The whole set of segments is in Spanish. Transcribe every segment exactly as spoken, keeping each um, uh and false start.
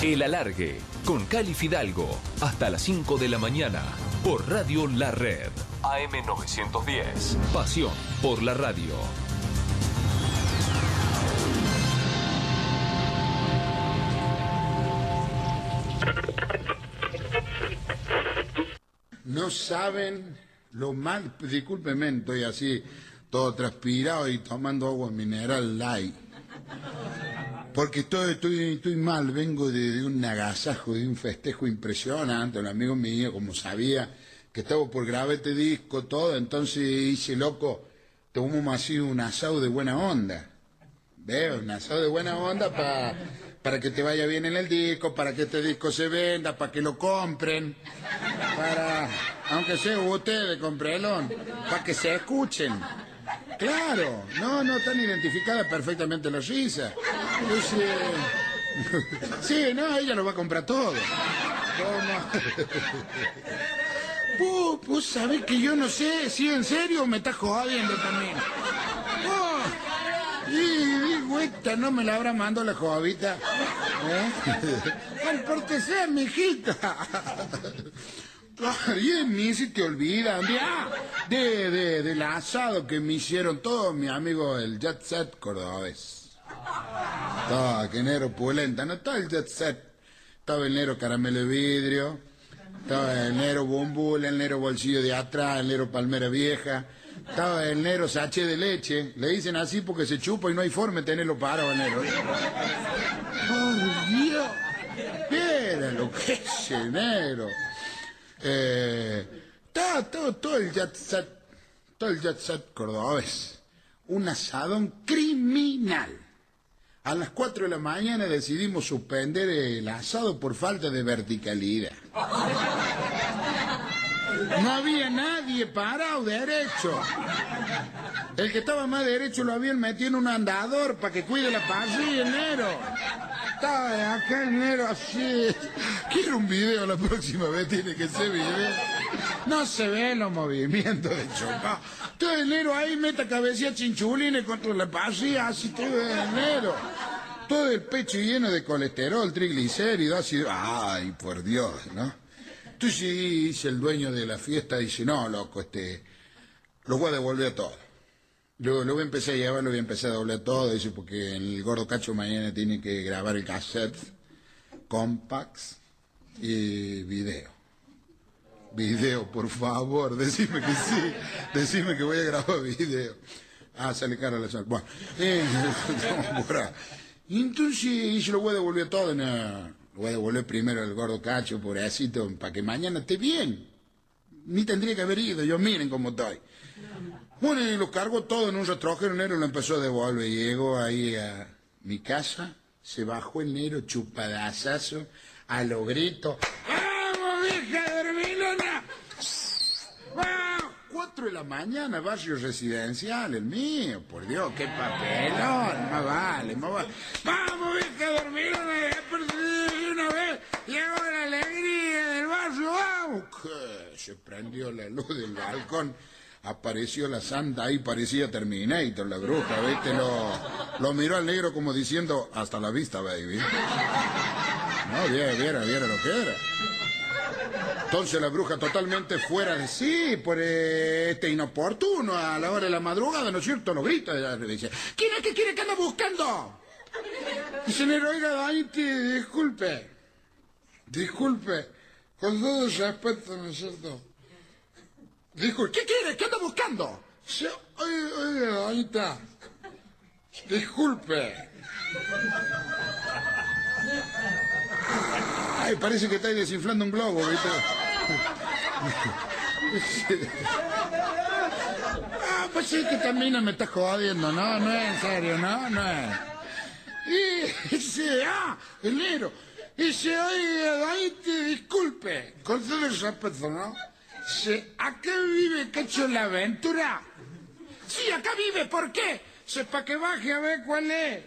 El Alargue, con Cali Fidalgo, hasta las cinco de la mañana, por Radio La Red. A M novecientos diez. Pasión por la radio. No saben lo mal, discúlpenme, estoy así todo transpirado y tomando agua mineral light. Porque estoy, estoy, estoy mal, vengo de, de un agasajo, de un festejo impresionante. Un amigo mío, como sabía que estaba por grabar este disco, todo, entonces hice loco, tomamos así un asado de buena onda. Veo, un asado de buena onda pa, para que te vaya bien en el disco, para que este disco se venda, para que lo compren, para, aunque sea ustedes, comprenlo, para que se escuchen. Claro, no, no, están identificadas perfectamente las risas. Entonces, sí, no, ella lo va a comprar todo. ¿Cómo? Vos, vos sabés que yo no sé si en serio me estás jodiendo también. Oh, y digo, esta no me la habrá mandado la jovita. ¿Eh? Compórtese, mijita. Ay, en mí si te olvidan de, de, de, del asado que me hicieron todos mis amigos del Jet Set cordobés. Todo, que enero pulenta, no estaba el Jet Set. Estaba el negro caramelo de vidrio, estaba el negro bumbul, el negro bolsillo de atrás, el negro palmera vieja, estaba el negro saché de leche. Le dicen así porque se chupa y no hay forma de tenerlo parado el negro. ¡Oh, Dios! Mira lo que es el negro. Eh, todo, todo, todo el jet set, todo el jet set cordobés, un asadón criminal. A las cuatro de la mañana decidimos suspender el asado por falta de verticalidad. No había nadie parado derecho. El que estaba más derecho lo habían metido en un andador para que cuide la parrilla, el negro. Estaba de acá el negro así. Quiero un video la próxima vez, tiene que ser video. No se ven los movimientos de chocado. Todo el negro ahí mete cabecilla chinchulines contra la parrilla, así todo el negro. Todo el pecho lleno de colesterol, triglicéridos, así. Ay, por Dios, ¿no? Entonces dice el dueño de la fiesta, dice, no, loco, este, lo voy a devolver todo. Luego lo voy a empezar a llevar, lo voy a empezar a doblar todo, dice, porque el Gordo Cacho mañana tiene que grabar el cassette, compacts y video. Video, por favor, decime que sí, decime que voy a grabar video. Ah, sale cara la sal. Bueno, eh, y entonces yo lo voy a devolver todo, no, lo voy a devolver primero al Gordo Cacho, pobrecito, para que mañana esté bien. Ni tendría que haber ido, yo miren cómo estoy. Bueno, y lo cargo todo en un retrojero, el negro lo empezó a devolver. Llegó ahí a mi casa, se bajó el negro chupadazazo, a lo grito. ¡Vamos, vieja dormilona! ¡Vamos! Cuatro de la mañana, barrio residencial, el mío. Por Dios, qué papelón, más vale, más vale. ¡Vamos, vieja dormilona! De una vez llegó la alegría del barrio, ¡vamos! ¿Qué? Se prendió la luz del balcón. Apareció la santa ahí, parecía Terminator, la bruja, ¿viste? Lo, lo miró al negro como diciendo, hasta la vista, baby. No, viera, viera, viera lo que era. Entonces la bruja totalmente fuera de sí, por este inoportuno, a la hora de la madrugada, ¿no es cierto? Lo grita, le dice, ¿quién es que quiere que anda buscando? Dice el negro, oiga, ahí te disculpe, disculpe, con todo respeto, ¿no es cierto? Dijo, ¿qué quiere? ¿Qué anda buscando? Sí, oye, oye, ahí está. Disculpe. Ay, parece que está desinflando un globo, ¿viste? Ah, pues sí que también no me está jodiendo, ¿no? No es en serio, ¿no? No es. Y dice, ah, el negro. Dice, oye, ahí te disculpe. Con todo el respeto, ¿no? Dice, ¿acá vive Cacho la Aventura? Sí, acá vive, ¿por qué? Dice, para que baje a ver cuál es.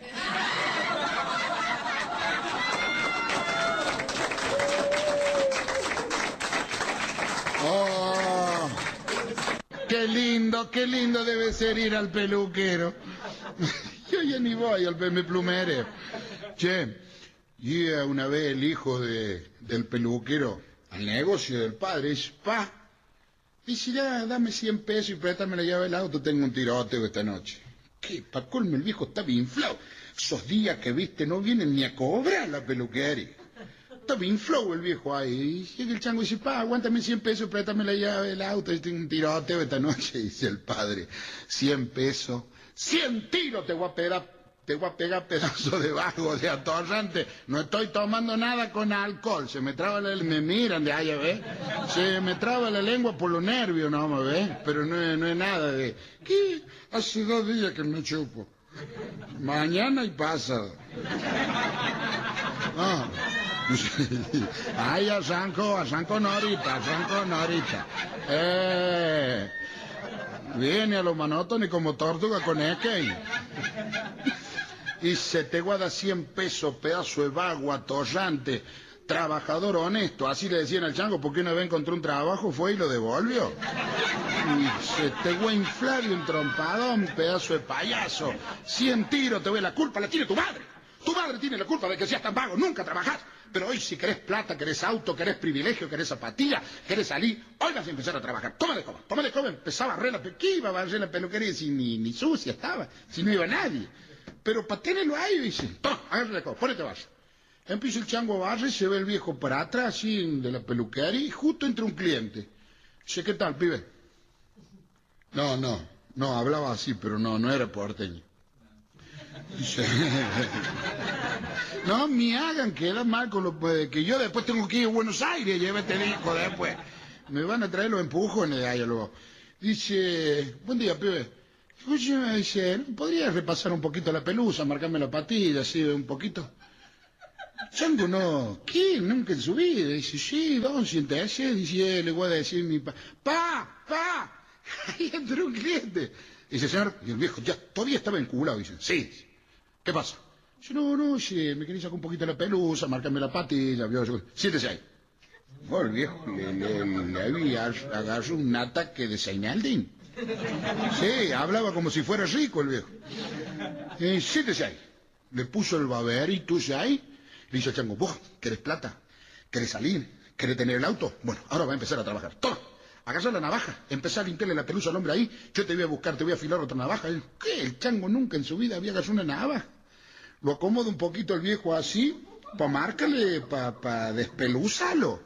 Oh, qué lindo, qué lindo debe ser ir al peluquero. Yo ya ni voy al me plumere. Che, Llega una vez el hijo de, del peluquero al negocio del padre y dice, pa, dice, ya, dame cien pesos y préstame la llave del auto, tengo un tiroteo esta noche. ¿Qué? Pa' colme, el viejo estaba inflado. Esos días que viste no vienen ni a cobrar la peluquería. Estaba inflado el viejo ahí. Y llega el chango y dice, pa, aguántame cien pesos, préstame la llave del auto, y tengo un tiroteo esta noche. Dice el padre, cien pesos, cien tiros te voy a pegar. Te voy a pegar pedazo de vago, de atorrante. No estoy tomando nada con alcohol. Se me traba la... Me miran de allá, ¿ves? Se me traba la lengua por los nervios, ¿no? ¿Me ves? Pero no es, no es nada de... ¿Qué? Hace dos días que me chupo. Mañana y pasado. Ah. Ay, arranco, arranco norita, arranco norita. Eh... Viene a los manotones como tortuga con Eken. Y se te guarda cien pesos, pedazo de vago, atorrante, trabajador honesto. Así le decían al chango, porque una vez encontró un trabajo, fue y lo devolvió. Y se te voy a inflar y un trompadón, pedazo de payaso. Cien tiros te voy, la culpa la tiene tu madre. Tu madre tiene la culpa de que seas tan vago, nunca trabajás. Pero hoy si querés plata, querés auto, querés privilegio, querés zapatilla, querés salir, hoy vas a empezar a trabajar. Toma de coba, toma de coba, empezaba a barrer la peluquería. ¿Qué iba a barrer la peluquería si ni, ni sucia estaba? Si no iba nadie. Pero para tenerlo ahí, dice, toma, agarra la coba, ponete vaso. Empieza el chango a barrer, se ve el viejo para atrás, así, de la peluquería, y justo entra un cliente. Dice, ¿qué tal, pibe? No, no, no, hablaba así, pero no, no era porteño. Dice, no me hagan quedar mal con lo que yo después tengo que ir a Buenos Aires, llévate el hijo después. Me van a traer los empujones de ahí luego. Dice, buen día, pibe. Escúcheme, dice, ¿podría repasar un poquito la pelusa, marcarme la patilla, así, un poquito? Chango, no. ¿Qué? Nunca en su vida. Dice, sí, don, siéntese. Dice, le voy a decir mi pa. ¡Pa! ¡Pa! Ahí entró un cliente. Dice, señor, y el viejo ya todavía estaba enculado. Dice, sí. ¿Qué pasa? Dice, no, no, sí, me quería sacar un poquito la pelusa, marcarme la patilla. Siéntese ahí. Bueno, el viejo le, le, le había agarrado un ataque de Seinaldín. Sí, hablaba como si fuera rico el viejo. Eh, siéntese ahí. Le puso el baberito ahí. Le dice al chango, vos, ¿querés plata? ¿Querés salir? ¿Querés tener el auto? Bueno, ahora va a empezar a trabajar. Toma, agarra la navaja, empezá a limpiarle la pelusa al hombre ahí. Yo te voy a buscar, te voy a afilar otra navaja. ¿Qué? El chango nunca en su vida había agarrado una navaja. Lo acomoda un poquito el viejo así, para márcale, para pa despelúzalo.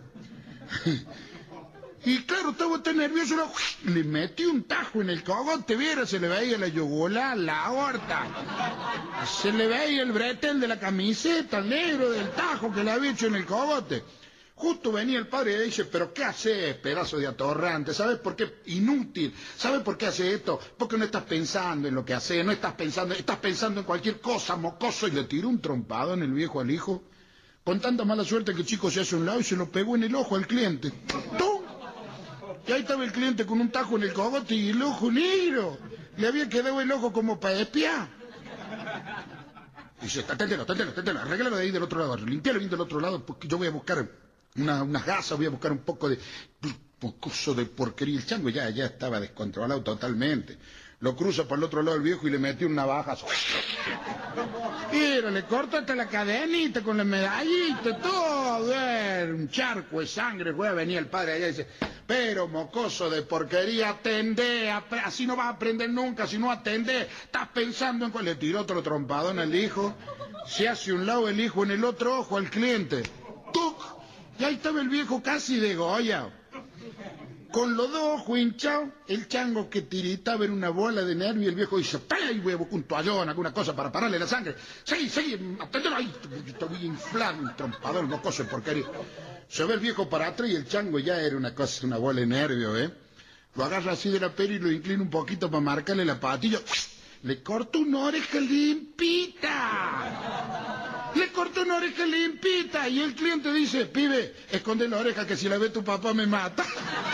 Y claro, estaba tan nervioso, le metí un tajo en el cogote, viera, se le veía la yugular, la aorta. Se le veía el bretel de la camiseta, el negro del tajo que le había hecho en el cogote. Justo venía el padre y dice, pero ¿qué haces, pedazo de atorrante? ¿Sabes por qué? Inútil. ¿Sabes por qué hace esto? Porque no estás pensando en lo que hace, no estás pensando, estás pensando en cualquier cosa, mocoso. Y le tiró un trompado en el viejo al hijo, con tanta mala suerte que el chico se hace a un lado y se lo pegó en el ojo al cliente. ¡Tum! Y ahí estaba el cliente con un tajo en el cogote y el ojo negro. Le había quedado el ojo como para espiar. Dice, téntelo, téntelo, téntelo, arréglalo de ahí del otro lado, limpialo bien del otro lado, porque yo voy a buscar una, unas gasas, voy a buscar un poco de pocoso de porquería. El chango ya, ya estaba descontrolado totalmente. Lo cruza por el otro lado el viejo y le metió una navaja. Mira, le corta hasta la cadenita con la medallita, todo, ver, un charco de sangre. Fue a venir el padre allá y dice, pero mocoso de porquería, atendé, así no vas a aprender nunca, si no atendés, estás pensando en cuál. Le tiró otro trompadón al hijo, se hace un lado el hijo en el otro ojo al cliente. ¡Tuc! Y ahí estaba el viejo casi de Goya. Con los dos ojos hinchados, el chango que tiritaba en una bola de nervio y el viejo dice, ¡ay, voy a buscar un toallón, alguna cosa para pararle la sangre! ¡Sí, sí, aténdelo ahí! Estoy inflado, un trompador, mocoso de porquería. Se ve el viejo para atrás y el chango ya era una cosa, una bola de nervio, ¿eh? Lo agarra así de la pera y lo inclina un poquito para marcarle la patilla. Le corta una oreja limpita. Le corta una oreja limpita. Y el cliente dice, pibe, esconde la oreja que si la ve tu papá me mata.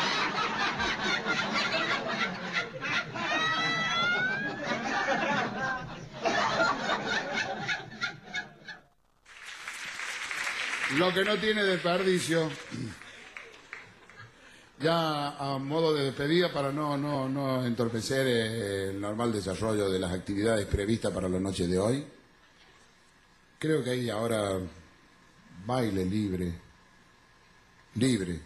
Lo que no tiene desperdicio, ya a modo de despedida para no, no, no entorpecer el normal desarrollo de las actividades previstas para la noche de hoy, creo que hay ahora baile libre, libre,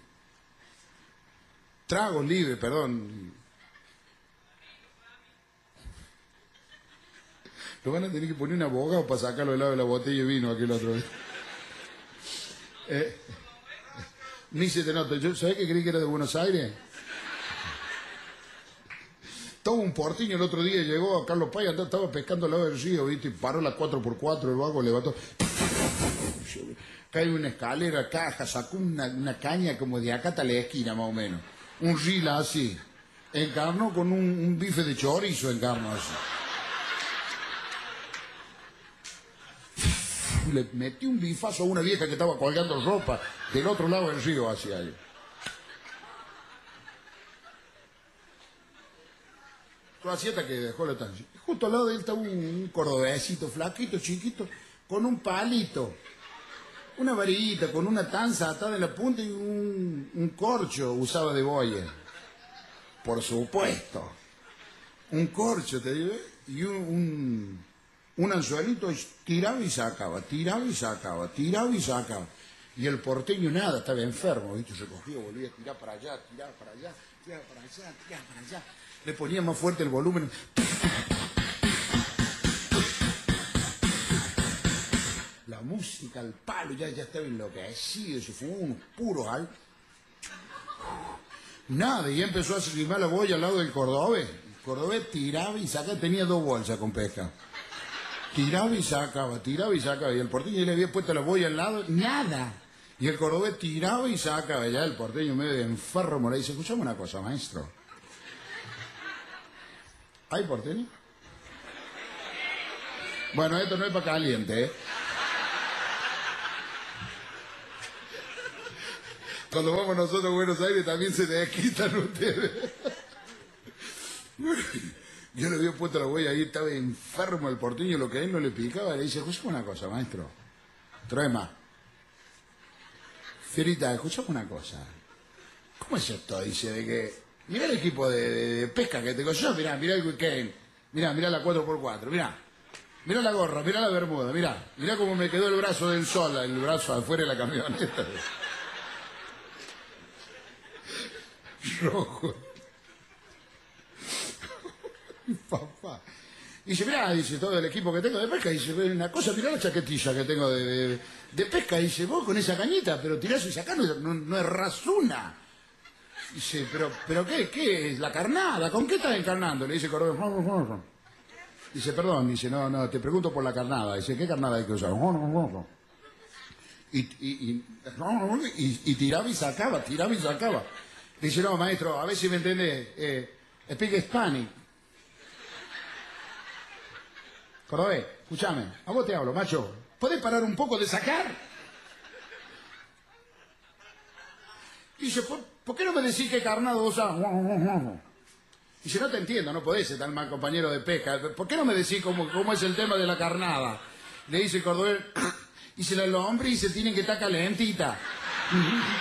trago libre, perdón. Lo van a tener que poner un abogado para sacarlo del lado de la botella de vino aquel otro día. Eh, ni se te nota. Yo, ¿sabés que creí que era de Buenos Aires? Estaba un porteño el otro día, llegó a Carlos Paz, estaba pescando al lado del río, ¿viste? Y paró la cuatro por cuatro, el vago levantó. Cae una escalera, caja, sacó una, una caña como de acá hasta la esquina, más o menos. Un rila así. Encarnó con un, un bife de chorizo, encarnó así. Le metí un bifazo a una vieja que estaba colgando ropa del otro lado del río hacia ahí. Toda sieta que dejó la tancia. Justo al lado de él estaba un, un cordobesito, flaquito, chiquito, con un palito, una varillita, con una tanza atada en la punta y un, un corcho usaba de boya. Por supuesto. Un corcho, te digo, y un... un Un anzuelito tiraba y sacaba, tiraba y sacaba, tiraba y sacaba. Y el porteño nada, estaba enfermo, ¿viste? Se cogía, volvía a tirar para allá, tiraba para allá, tiraba para allá, tiraba para allá. Le ponía más fuerte el volumen. La música al palo, ya, ya estaba enloquecido, se fumó unos puros al... Nada, y empezó a esgrimar la boya al lado del cordobés. El cordobés tiraba y sacaba, tenía dos bolsas con pesca. Tiraba y sacaba, tiraba y sacaba. Y el porteño le había puesto la boya al lado, nada. Y el cordobés tiraba y sacaba. Ya el porteño medio de enfermo le dice, escuchame una cosa, maestro. ¿Hay porteño? Bueno, esto no es para caliente, ¿eh? Cuando vamos nosotros a Buenos Aires también se desquitan ustedes. Yo le había puesto la huella ahí, estaba enfermo el porteño, lo que a él no le picaba, le dice, escuchame una cosa, maestro, trae más. Fierita, escuchame una cosa, ¿cómo es esto? Dice, de que, mirá el equipo de, de, de pesca que tengo yo, mirá, mirá el weekend, mirá, mirá la cuatro por cuatro, mirá, mirá la gorra, mirá la bermuda, mirá, mirá cómo me quedó el brazo del sol, el brazo afuera de la camioneta. Rojo. Papá. Dice, mirá, dice, todo el equipo que tengo de pesca, dice, una cosa, mirá la chaquetilla que tengo de, de, de pesca, dice, vos con esa cañita, pero tirás y sacás, no, no, no es razuna. Dice, pero, pero ¿qué, qué es? La carnada, ¿con qué estás encarnando? Le dice Cordobés. Dice, perdón, dice, no, no, te pregunto por la carnada. Dice, ¿qué carnada hay que usar? Y, y, y, y, y tiraba y sacaba, tiraba y sacaba. Dice, no, maestro, a ver si me entendés, eh, speak Spanish. Cordobés, escúchame, a vos te hablo, macho. ¿Podés parar un poco de sacar? Dice, ¿por, ¿por qué no me decís qué carnado usás? Dice, no te entiendo, no podés ser tan mal compañero de pesca. ¿Por qué no me decís cómo, cómo es el tema de la carnada? Le dice Cordobés, dice, la lombriz se tiene que estar calentita.